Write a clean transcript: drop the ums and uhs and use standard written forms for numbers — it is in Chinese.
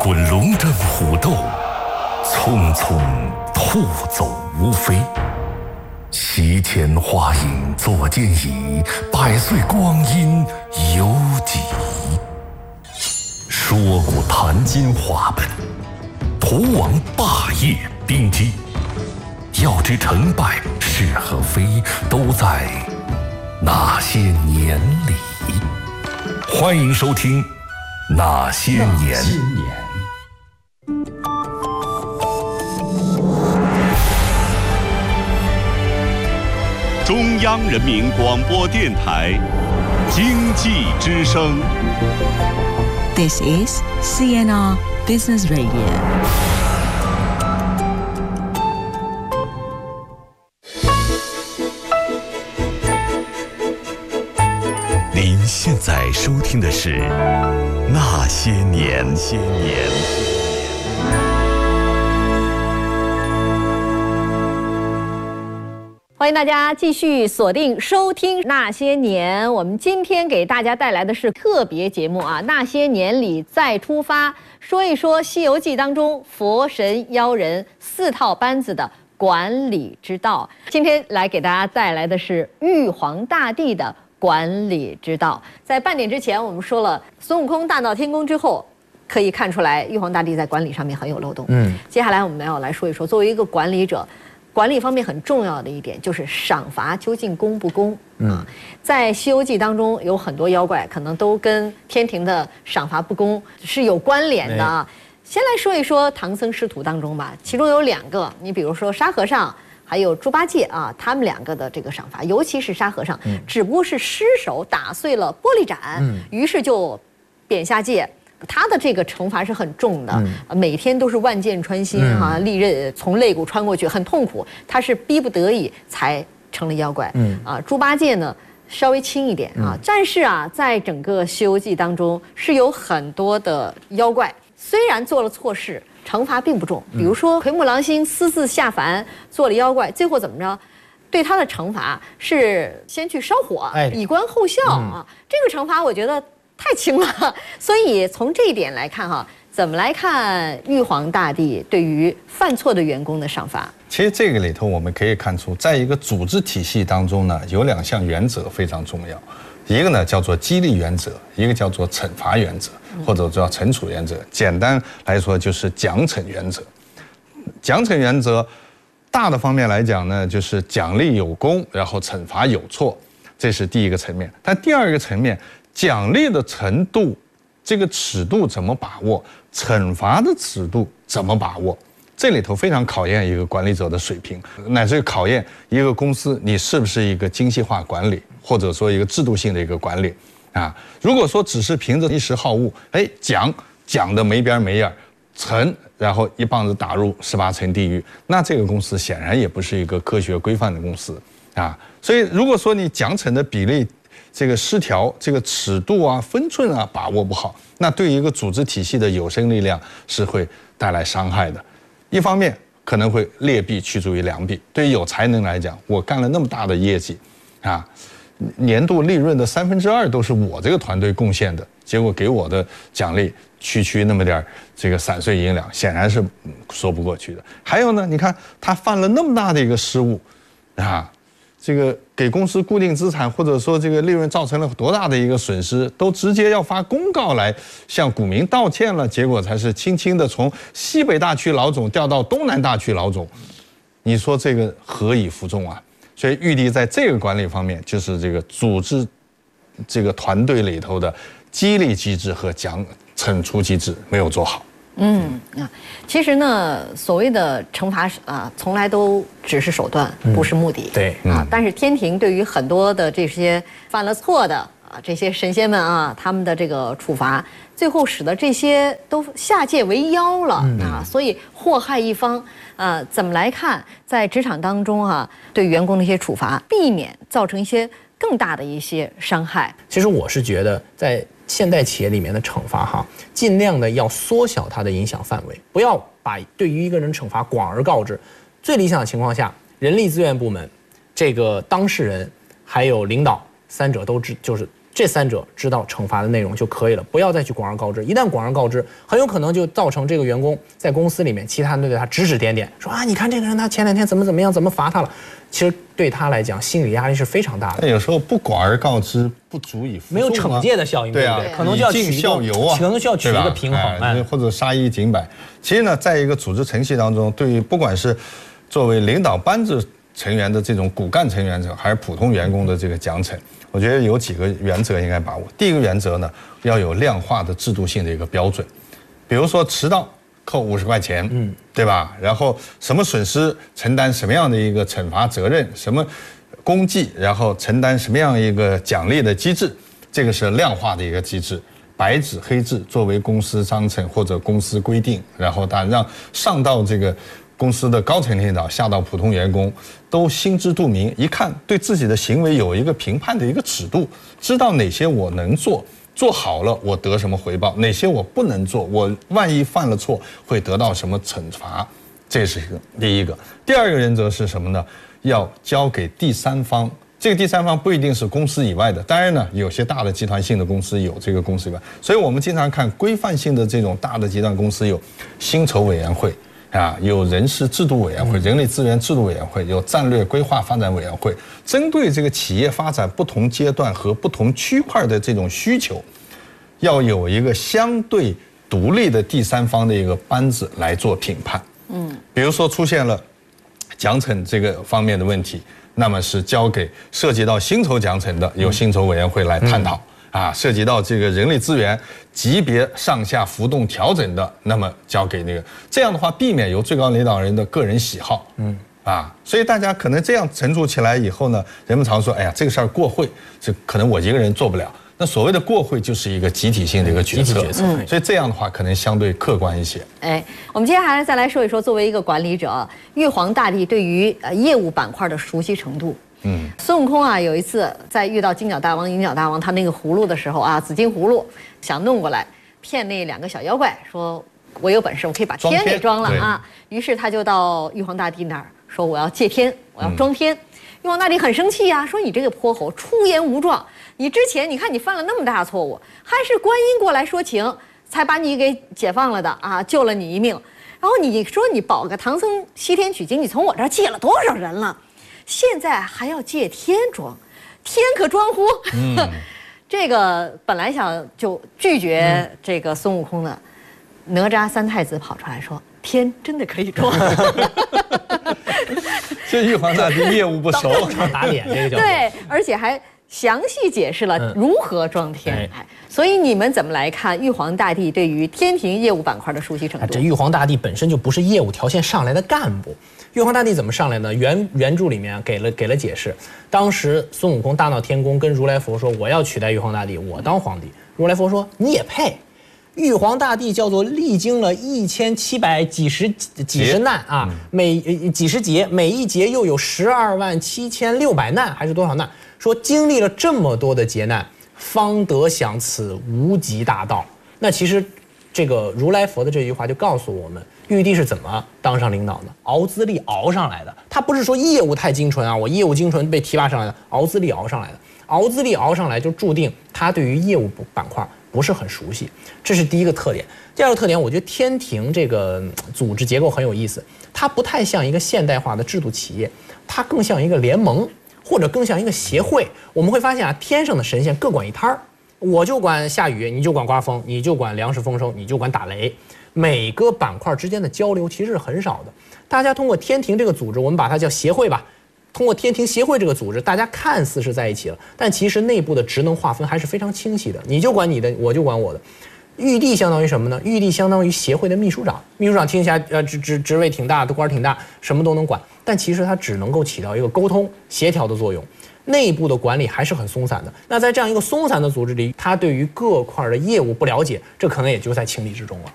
滚龙争虎斗，匆匆兔走无飞。席前花影坐间椅，百岁光阴犹几。说古谈今话本，图王霸业兵机。要知成败是和非，都在那些年里。欢迎收听《那些年》。 中央人民广播电台经济之声。 This is CNR Business Radio。 您现在收听的是《那些年》。 欢迎大家继续锁定收听《那些年》，我们今天给大家带来的是特别节目啊，《那些年》里再出发，说一说《西游记》当中佛神妖人4套班子的管理之道。今天来给大家带来的是玉皇大帝的管理之道。在半点之前，我们说了孙悟空大闹天宫之后，可以看出来玉皇大帝在管理上面很有漏洞。接下来我们要来说一说，作为一个管理者，管理方面很重要的一点就是赏罚究竟公不公啊。在《西游记》当中有很多妖怪可能都跟天庭的赏罚不公是有关联的啊。先来说一说唐僧师徒当中吧，其中有2个，你比如说沙和尚还有猪八戒啊，他们2个的这个赏罚，尤其是沙和尚，只不过是失手打碎了玻璃盏，于是就贬下界。他的这个惩罚是很重的，每天都是万箭穿心啊，利刃从肋骨穿过去，很痛苦。他是逼不得已才成了妖怪。猪八戒呢稍微轻一点啊，但是啊，在整个《西游记》当中是有很多的妖怪，虽然做了错事，惩罚并不重。比如说奎木狼星私自下凡做了妖怪，最后怎么着？对他的惩罚是先去烧火，以观后效啊。这个惩罚我觉得太轻了，所以从这一点来看哈，怎么来看玉皇大帝对于犯错的员工的赏罚？ 其实这个里头我们可以看出，在一个组织体系当中呢，有2项原则非常重要，一个呢叫做激励原则，一个叫做惩罚原则，或者叫惩处原则。简单来说就是奖惩原则。奖惩原则大的方面来讲呢，就是奖励有功，然后惩罚有错，这是第一个层面。但第2个层面，奖励的程度，这个尺度怎么把握？惩罚的尺度怎么把握？这里头非常考验一个管理者的水平，乃至于考验一个公司你是不是一个精细化管理，或者说一个制度性的一个管理啊。如果说只是凭着一时好恶，讲的没边没眼，惩然后一棒子打入18层地狱，那这个公司显然也不是一个科学规范的公司啊。所以如果说你奖惩的比例这个失调，这个尺度啊、分寸啊把握不好，那对一个组织体系的有生力量是会带来伤害的。一方面可能会劣币驱逐于良币，对于有才能来讲，我干了那么大的业绩啊，年度利润的2/3都是我这个团队贡献的，结果给我的奖励区那么点这个散碎银两，显然是说不过去的。还有呢，你看他犯了那么大的一个失误啊，这个给公司固定资产或者说这个利润造成了多大的一个损失，都直接要发公告来向股民道歉了，结果才是轻轻的从西北大区老总调到东南大区老总，你说这个何以服众啊？所以玉帝在这个管理方面，就是这个组织这个团队里头的激励机制和惩处机制没有做好。 其实呢，所谓的惩罚啊，从来都只是手段，不是目的。 对啊，但是天庭对于很多的这些犯了错的啊这些神仙们啊，他们的这个处罚，最后使得这些都下界为妖了啊，所以祸害一方。怎么来看在职场当中啊，对员工的一些处罚，避免造成一些更大的一些伤害？ 其实我是觉得在现代企业里面的惩罚哈，尽量的要缩小它的影响范围，不要把对于一个人惩罚广而告之。最理想的情况下，人力资源部门、这个当事人还有领导3者都就是这三者知道惩罚的内容就可以了，不要再去广而告之。一旦广而告之，很有可能就造成这个员工在公司里面，其他人对他指指点点，说啊，你看这个人他前2天怎么样，怎么罚他了。其实对他来讲，心理压力是非常大的。 但有时候不广而告之，不足以服众啊， 没有惩戒的效应， 对啊， 可能就要取以儆效尤啊， 可能需要取一个平衡， 或者杀一儆百。其实呢，在一个组织程序当中，对于不管是作为领导班子成员的这种骨干成员者，还是普通员工的这个奖惩，我觉得有几个原则应该把握。第一个原则呢，要有量化的制度性的一个标准，比如说迟到扣50块钱，对吧？然后什么损失承担什么样的一个惩罚责任，什么功绩然后承担什么样一个奖励的机制，这个是量化的一个机制，白纸黑字作为公司章程或者公司规定，然后让上到这个公司的高层领导，下到普通员工都心知肚明，一看对自己的行为有一个评判的一个尺度，知道哪些我能做，做好了我得什么回报，哪些我不能做，我万一犯了错会得到什么惩罚，这是第一个。第二个原则是什么呢？要交给第三方。这个第三方不一定是公司以外的，当然呢，有些大的集团性的公司有这个公司以外，所以我们经常看规范性的这种大的集团公司有薪酬委员会啊，有人事制度委员会、人力资源制度委员会，有战略规划发展委员会，针对这个企业发展不同阶段和不同区块的这种需求，要有一个相对独立的第三方的一个班子来做评判。比如说出现了奖惩这个方面的问题，那么是交给涉及到薪酬奖惩的，由薪酬委员会来探讨。涉及到这个人力资源级别上下浮动调整的，那么交给那个，这样的话避免由最高领导人的个人喜好，所以大家可能这样陈述起来以后呢，人们常说，哎呀，这个事儿过会，这可能我一个人做不了。那所谓的过会就是一个集体性的一个决策，所以这样的话可能相对客观一些。 我们接下来再来说一说，作为一个管理者，玉皇大帝对于业务板块的熟悉程度。孙悟空有一次在遇到金角大王、银角大王他那个葫芦的时候紫金葫芦想弄过来骗那2个小妖怪，说我有本事，我可以把天给装了于是他就到玉皇大帝那儿说我要借天，我要装天。玉皇大帝很生气说你这个泼猴出言无状，你之前你看你犯了那么大错误，还是观音过来说情才把你给解放了的救了你一命。然后你说你保个唐僧西天取经，你从我这儿借了多少人了？现在还要借天装，天可装乎？这个本来想就拒绝这个孙悟空的，哪吒3太子跑出来说，天真的可以装。 这玉皇大帝业务不熟， 当场打脸，这个叫对，而且还详细解释了如何装天。所以你们怎么来看玉皇大帝对于天庭业务板块的熟悉程度？ 这玉皇大帝本身就不是业务条线上来的干部。玉皇大帝怎么上来呢？原著里面给了解释。当时孙悟空大闹天宫，跟如来佛说我要取代玉皇大帝，我当皇帝。如来佛说你也配。玉皇大帝叫做历经了1700几十难几十劫，每一劫又有127600难，还是多少难？说经历了这么多的劫难，方得享此无极大道。那其实这个如来佛的这句话就告诉我们，玉帝是怎么当上领导的，熬资历熬上来的。他不是说业务太精纯我业务精纯被提拔上来的，熬资历熬上来的。熬资历熬上来就注定他对于业务板块不是很熟悉，这是第一个特点。第二个特点，我觉得天庭这个组织结构很有意思，它不太像一个现代化的制度企业，它更像一个联盟，或者更像一个协会。我们会发现天上的神仙各管一摊儿，我就管下雨，你就管刮风，你就管粮食丰收，你就管打雷。每个板块之间的交流其实是很少的。大家通过天庭这个组织，我们把它叫协会吧。通过天庭协会这个组织，大家看似是在一起了，但其实内部的职能划分还是非常清晰的。你就管你的，我就管我的。玉帝相当于什么呢？玉帝相当于协会的秘书长。秘书长听起来职位挺大的，官挺大，什么都能管，但其实他只能够起到一个沟通协调的作用。内部的管理还是很松散的。那在这样一个松散的组织里，他对于各块的业务不了解，这可能也就在情理之中了。